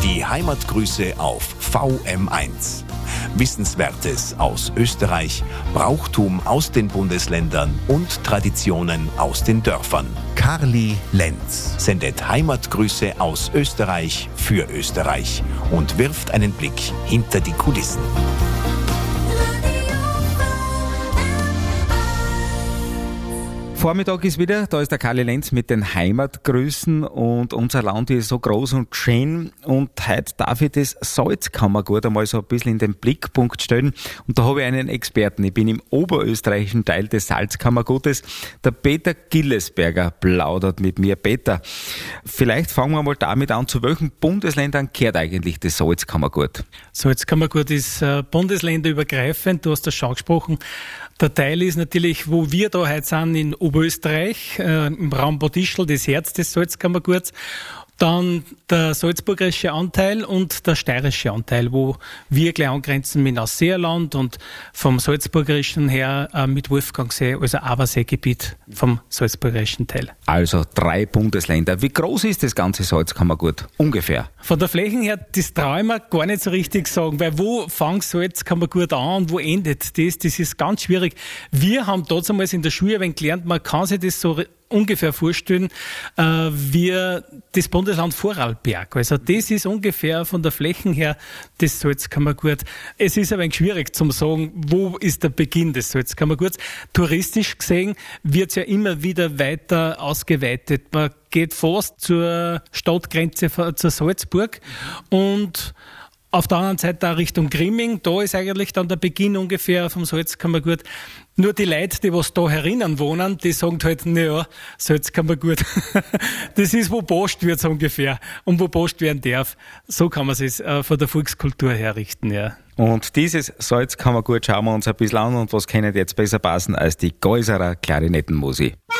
Die Heimatgrüße auf VM1. Wissenswertes aus Österreich, Brauchtum aus den Bundesländern und Traditionen aus den Dörfern. Karli Lenz sendet Heimatgrüße aus Österreich für Österreich und wirft einen Blick hinter die Kulissen. Vormittag ist wieder, da ist der Karli Lenz mit den Heimatgrüßen und unser Land ist so groß und schön und heute darf ich das Salzkammergut einmal so ein bisschen in den Blickpunkt stellen und da habe ich einen Experten. Ich bin im oberösterreichischen Teil des Salzkammergutes. Der Peter Gillesberger plaudert mit mir. Peter, vielleicht fangen wir mal damit an, zu welchen Bundesländern gehört eigentlich das Salzkammergut? Salzkammergut ist bundesländerübergreifend, du hast das schon angesprochen. Der Teil ist natürlich, wo wir da heute sind, in Oberösterreich, im Raum Bad Ischl, das Herz des Salzkammergurts. Dann der salzburgerische Anteil und der steirische Anteil, wo wir gleich angrenzen mit Ausseerland und vom salzburgerischen her mit Wolfgangsee, also Averseegebiet vom salzburgerischen Teil. Also 3 Bundesländer. Wie groß ist das ganze Salzkammergut? Ungefähr. Von der Fläche her, das traue ich mir gar nicht so richtig sagen, weil wo fängt Salzkammergut an und wo endet das? Das ist ganz schwierig. Wir haben damals in der Schule ein wenig gelernt, man kann sich das so ungefähr vorstellen, wie das Bundesland Vorarlberg. Also das ist ungefähr von der Fläche her das Salzkammergut. Es ist ein wenig schwierig zu sagen, wo ist der Beginn des Salzkammerguts. Touristisch gesehen wird es ja immer wieder weiter ausgeweitet. Man geht fast zur Stadtgrenze, zur Salzburg und auf der anderen Seite auch Richtung Grimming, da ist eigentlich dann der Beginn ungefähr vom Salzkammergut. Nur die Leute, die was da herinnen wohnen, die sagen halt, naja, Salzkammergut, das ist, wo post wird so ungefähr und wo post werden darf. So kann man es von der Volkskultur herrichten, ja. Und dieses Salzkammergut schauen wir uns ein bisschen an und was kann jetzt besser passen als die Geuserer Klarinettenmusik.